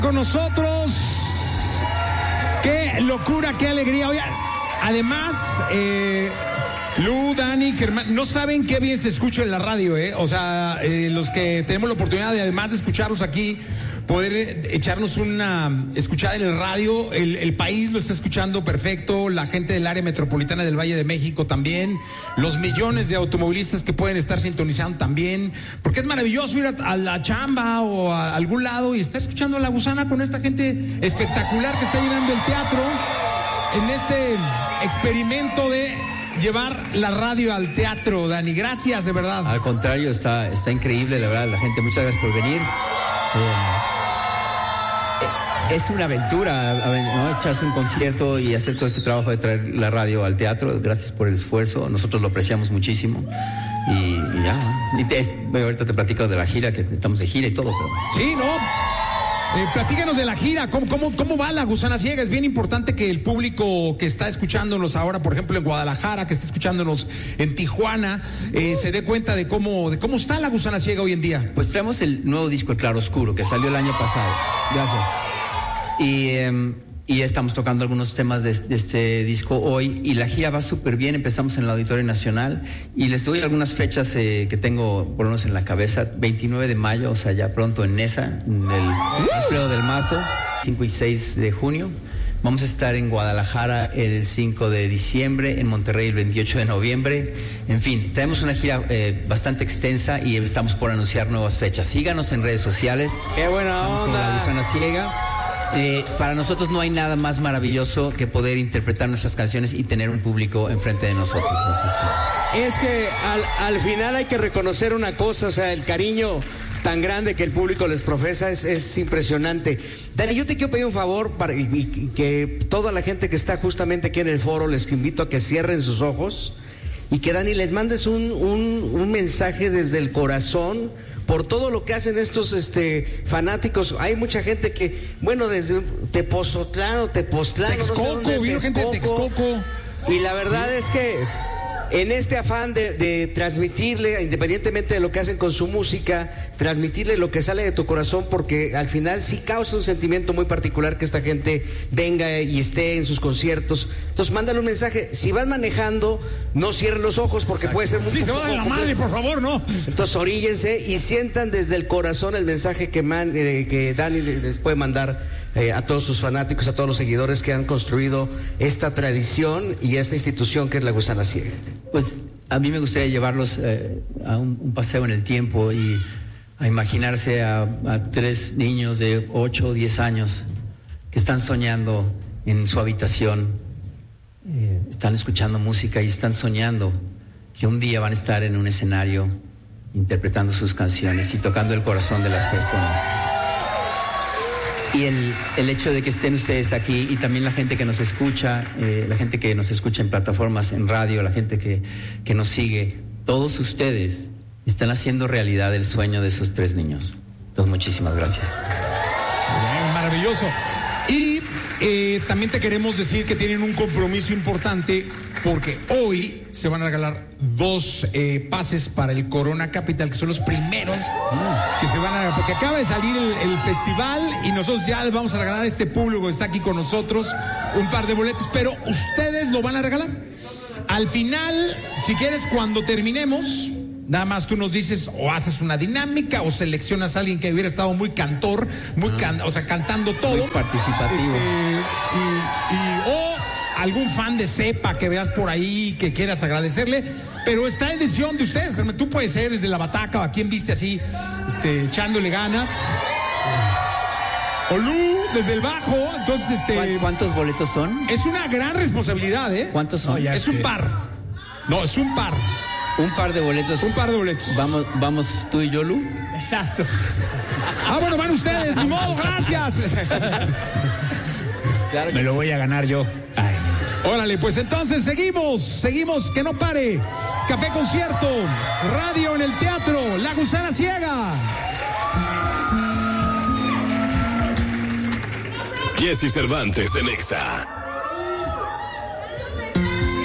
Con nosotros, qué locura, qué alegría. Oye, además, Lu, Dani, Germán, no saben qué bien se escucha en la radio, o sea, los que tenemos la oportunidad de, además de escucharlos aquí, poder echarnos una escuchada en el radio. El país lo está escuchando perfecto, la gente del área metropolitana del Valle de México también, los millones de automovilistas que pueden estar sintonizando también, porque es maravilloso ir a la chamba o a algún lado y estar escuchando a La Gusana con esta gente espectacular que está llenando el teatro en este experimento de llevar la radio al teatro. Dani, gracias, de verdad. Al contrario, está increíble, la verdad, la gente, muchas gracias por venir. Es una aventura, ¿no? Echarse un concierto y hacer todo este trabajo de traer la radio al teatro. Gracias por el esfuerzo, nosotros lo apreciamos muchísimo. Y ya, ahorita te platico de la gira, que estamos de gira y todo. Pero... Sí, ¿no? Platícanos de la gira, ¿cómo va La Gusana Ciega? Es bien importante que el público que está escuchándonos ahora, por ejemplo, en Guadalajara, que está escuchándonos en Tijuana, se dé cuenta de cómo está La Gusana Ciega hoy en día. Pues traemos el nuevo disco, El Claroscuro, que salió el año pasado. Gracias. Y estamos tocando algunos temas de este disco hoy, y la gira va súper bien. Empezamos en el Auditorio Nacional y les doy algunas fechas que tengo por lo menos en la cabeza. 29 de mayo, o sea, ya pronto en Nesa, en el Alfredo del Mazo. 5 y 6 de junio. Vamos a estar en Guadalajara el 5 de diciembre, en Monterrey el 28 de noviembre. En fin, tenemos una gira bastante extensa y estamos por anunciar nuevas fechas. Síganos en redes sociales. ¡Qué buena onda! La Gusana Ciega. Para nosotros no hay nada más maravilloso que poder interpretar nuestras canciones y tener un público enfrente de nosotros. Es que al final hay que reconocer una cosa, o sea, el cariño tan grande que el público les profesa es impresionante. Dani, yo te quiero pedir un favor y que toda la gente que está justamente aquí en el foro, les invito a que cierren sus ojos y que, Dani, les mandes un mensaje desde el corazón por todo lo que hacen estos fanáticos. Hay mucha gente que, bueno, desde Tepozotlán o Tepoztlán, Texcoco, no sé vino gente de Texcoco. Y la verdad es que en este afán de transmitirle, independientemente de lo que hacen con su música, transmitirle lo que sale de tu corazón, porque al final sí causa un sentimiento muy particular que esta gente venga y esté en sus conciertos. Entonces mándale un mensaje. Si vas manejando, no cierren los ojos porque puede ser muy... Sí, se va de la madre, por favor, ¿no? Entonces oríllense y sientan desde el corazón el mensaje que Dani les puede mandar a todos sus fanáticos, a todos los seguidores que han construido esta tradición y esta institución que es La Gusana Ciega. Pues a mí me gustaría llevarlos a un paseo en el tiempo y a imaginarse a 3 niños de 8 o 10 años que están soñando en su habitación, están escuchando música y están soñando que un día van a estar en un escenario interpretando sus canciones y tocando el corazón de las personas. Y el hecho de que estén ustedes aquí y también la gente que nos escucha, la gente que nos escucha en plataformas, en radio, la gente que nos sigue, todos ustedes están haciendo realidad el sueño de esos 3 niños. Entonces, muchísimas gracias. Bien, maravilloso. Y también te queremos decir que tienen un compromiso importante, porque hoy se van a regalar 2 pases para el Corona Capital, que son los primeros que se van a... Porque acaba de salir el festival y nosotros ya les vamos a regalar a este público que está aquí con nosotros un par de boletos, pero ustedes lo van a regalar. Al final, si quieres, cuando terminemos, nada más tú nos dices, o haces una dinámica, o seleccionas a alguien que hubiera estado muy cantor, o sea, cantando todo. Muy participativo. O algún fan de Cepa que veas por ahí que quieras agradecerle, pero está en decisión de ustedes. Tú puedes ser desde la bataca, o a quien viste así, echándole ganas. O Lu, desde el bajo. Entonces, ¿Cuántos boletos son? Es una gran responsabilidad, ¿eh? ¿Cuántos son? Es un par. No, es un par. Un par de boletos. Un par de boletos. Vamos tú y yo, Lu. Exacto. Bueno, van ustedes. Ni modo, gracias. Claro, me lo voy a ganar yo. Ay. Órale, pues entonces seguimos, que no pare. Café Concierto, radio en el teatro, La Gusana Ciega. Jesse Cervantes en Exa.